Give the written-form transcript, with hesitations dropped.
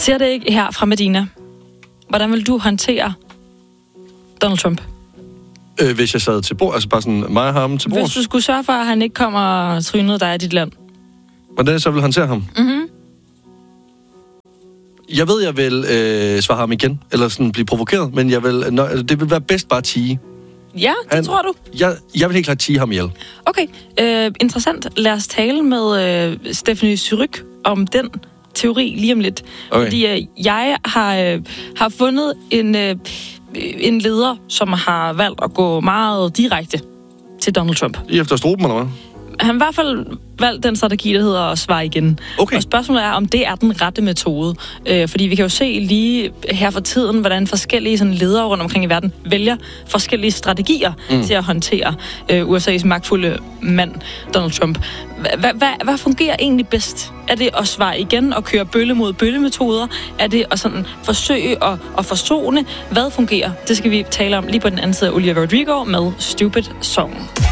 Ser det ikke her fra Medina? Hvordan vil du håndtere Donald Trump? Hvis jeg sad til bord, altså bare sådan mig og ham til bord. Hvis du skulle sørge for, at han ikke kommer og tryner dig i dit land. Hvordan så vil håndtere ham? Mhm. Jeg ved, jeg vil svare ham igen, eller sådan blive provokeret, men det vil være bedst bare at tie. Ja, det tror du? Jeg vil helt klart tie ham ihjel. Okay, interessant. Lad os tale med Stephanie Surrugue om den teori lige om lidt. Okay. Fordi jeg har fundet en leder, som har valgt at gå meget direkte til Donald Trump. I efter struben, eller hvad? Han har i hvert fald valgt den strategi, der hedder at svare igen. Okay. Og spørgsmålet er, om det er den rette metode. Fordi vi kan jo se lige her for tiden, hvordan forskellige sådan, ledere rundt omkring i verden vælger forskellige strategier til at håndtere USA's magtfulde mand, Donald Trump. Hvad fungerer egentlig bedst? Er det at svare igen og køre bølle mod bølle-metoder? Er det at sådan forsøge at forsone? Hvad fungerer? Det skal vi tale om lige på den anden side af Olivia Rodrigo med Stupid Song.